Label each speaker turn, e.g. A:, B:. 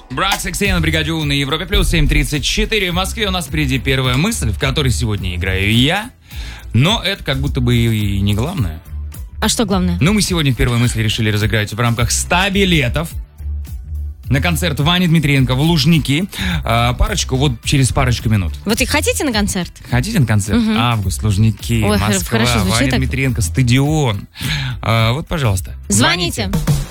A: Брак Сексей на бригаде У на Европе плюс 7:34. В Москве у нас впереди первая мысль, в которой сегодня играю я. Но это как будто бы и не главное.
B: А что главное?
A: Ну, мы сегодня в первой мысли решили разыграть в рамках 100 билетов на концерт Вани Дмитриенко в Лужники. Парочку, вот через парочку минут.
B: Вот и хотите на концерт?
A: Хотите на концерт?
B: Угу.
A: Август, Лужники,
B: Ой,
A: Москва,
B: хорошо звучит
A: Ваня
B: так.
A: Дмитриенко, стадион. Вот, пожалуйста.
B: Звоните.